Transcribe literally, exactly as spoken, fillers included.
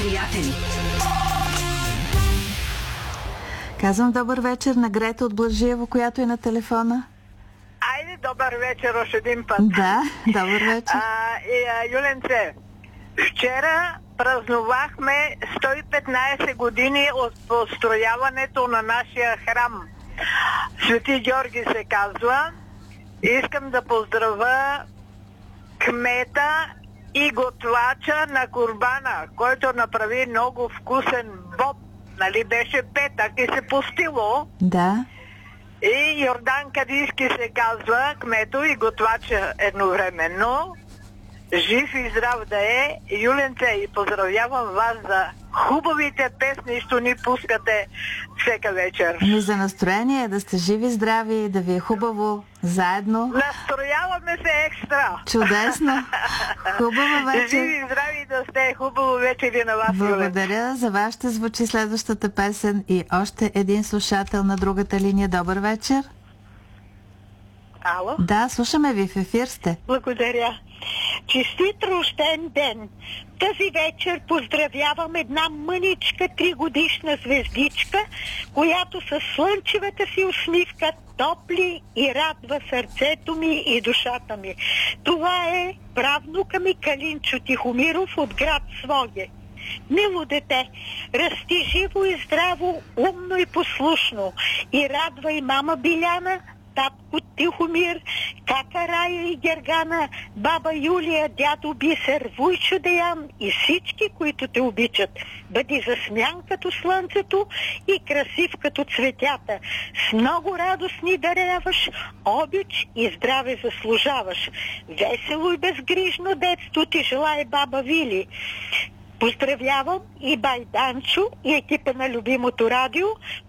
Приятели. Казвам добър вечер на Грета от Блажиево, която е на телефона. Айде, добър вечер още един път. Да, добър вечер. А, и, а, Юленце, вчера празнувахме сто и петнайсет години от построяването на нашия храм. Свети Георги се казва. Искам да поздравя кмета и готвача на курбана, който направи много вкусен боб. Нали беше петък и се пустило. Да. И Йордан Кадийски се казва кмето и готвача едновременно. Жив и здрав да е. Юленце, и поздравявам вас за хубавите песни, що ни пускате всека вечер. Ами за настроение да сте живи, здрави, да ви е хубаво заедно. Настрояваме се екстра. Чудесно. Хубава вечер. Живи и здрави да сте. Хубаво вечер и на вас, Юленце. Благодаря. За вас ще звучи следващата песен и още един слушател на другата линия. Добър вечер. Ало? Да, слушаме ви, в ефир сте. Благодаря. Честит рожден ден! Тази вечер поздравявам една мъничка тригодишна звездичка, която със слънчевата си усмивка топли и радва сърцето ми и душата ми. Това е правнука ми Калинчо Тихомиров от град Своге. Мило дете, расти живо и здраво, умно и послушно и радва и мама Биляна, татко Тихомир, кака Рая и Гергана, баба Юлия, дядо Бисер, вуйчо Деян и всички, които те обичат. Бъди засмян като слънцето и красив като цветята. С много радостни даряваш, обич и здраве заслужаваш. Весело и безгрижно детство ти желае баба Вили. Поздравявам и бай Данчо и екипа на любимото радио.